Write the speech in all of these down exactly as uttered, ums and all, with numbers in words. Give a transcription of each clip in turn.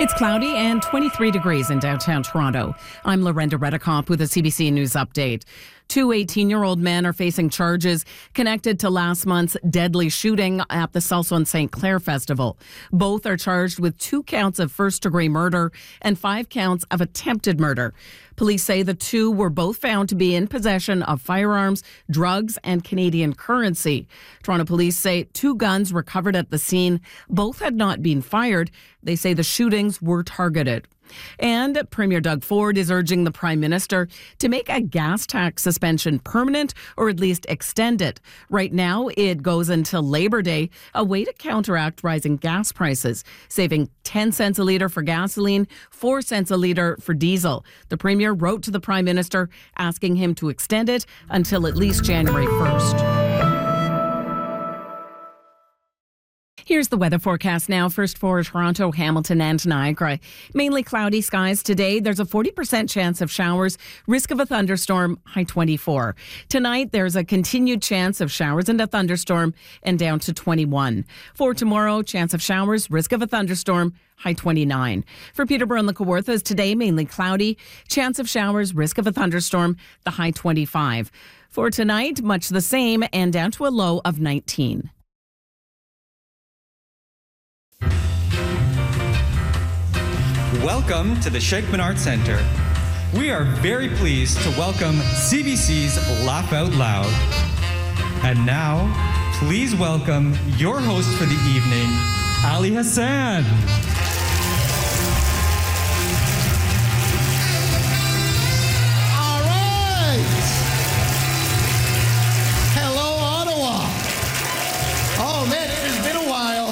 It's cloudy and twenty-three degrees in downtown Toronto. I'm Lorenda Redicomp with a C B C News update. Two eighteen-year-old men are facing charges connected to last month's deadly shooting at the Salsa Saint Clair Festival. Both are charged with two counts of first-degree murder and five counts of attempted murder. Police say the two were both found to be in possession of firearms, drugs, and Canadian currency. Toronto police say two guns recovered at the scene. Both had not been fired. They say the shootings were targeted. And Premier Doug Ford is urging the Prime Minister to make a gas tax suspension permanent or at least extend it. Right now, it goes until Labor Day, a way to counteract rising gas prices, saving ten cents a litre for gasoline, four cents a litre for diesel. The Premier wrote to the Prime Minister asking him to extend it until at least January first. Here's the weather forecast now. First for Toronto, Hamilton, and Niagara. Mainly cloudy skies today. There's a forty percent chance of showers. Risk of a thunderstorm, high twenty-four. Tonight, there's a continued chance of showers and a thunderstorm, and down to twenty-one. For tomorrow, chance of showers, risk of a thunderstorm, high twenty-nine. For Peterborough and the Kawarthas, today, mainly cloudy. Chance of showers, risk of a thunderstorm, the high twenty-five. For tonight, much the same, and down to a low of nineteen. Welcome to the Shakman Arts Centre. We are very pleased to welcome C B C's Laugh Out Loud. And now, please welcome your host for the evening, Ali Hassan. All right. Hello, Ottawa. Oh, man, it has been a while.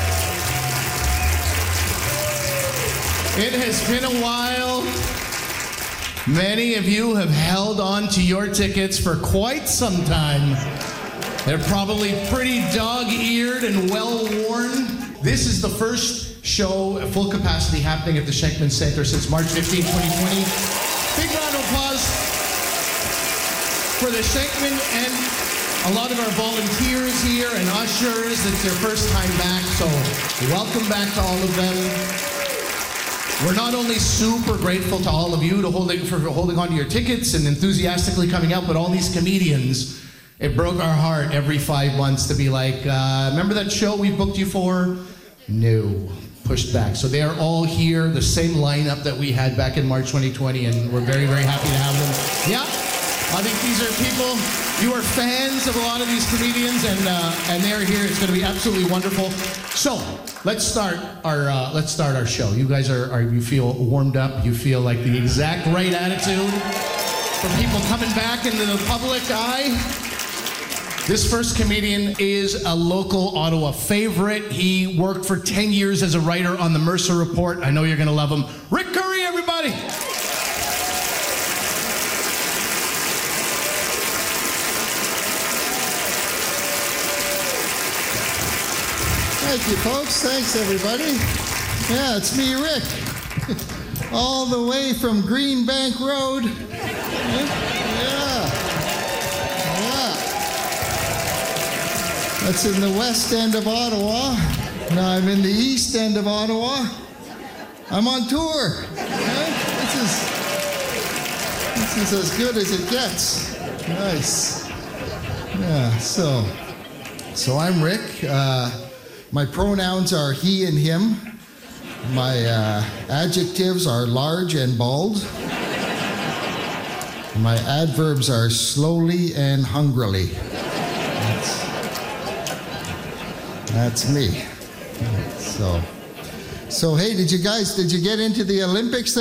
It has been a while. Many of you have held on to your tickets for quite some time. They're probably pretty dog-eared and well-worn. This is the first show at full capacity happening at the Shakman Centre since March fifteenth, twenty twenty. Big round of applause for the Shakman and a lot of our volunteers here and ushers. It's their first time back, so welcome back to all of them. We're not only super grateful to all of you to holding, for holding on to your tickets and enthusiastically coming out, but all these comedians. It broke our heart every five months to be like, uh, remember that show we booked you for? No, pushed back. So they are all here, the same lineup that we had back in March twenty twenty, and we're very, very happy to have them. Yeah, I think these are people, you are fans of a lot of these comedians, and uh, and they're here. It's going to be absolutely wonderful. So let's start our uh, let's start our show. You guys are, are you feel warmed up? You feel like the exact right attitude for people coming back into the public eye. This first comedian is a local Ottawa favorite. He worked for ten years as a writer on the Mercer Report. I know you're going to love him. Rick Curry, everybody. Thank you, folks. Thanks, everybody. Yeah, it's me, Rick. All the way from Green Bank Road. Yeah. Yeah. That's in the west end of Ottawa. Now I'm in the east end of Ottawa. I'm on tour. Yeah? This is, this is as good as it gets. Nice. Yeah, so, so I'm Rick. Uh, My pronouns are he and him. My uh, adjectives are large and bald. My adverbs are slowly and hungrily. That's, that's me. So, so hey, did you guys, did you get into the Olympics?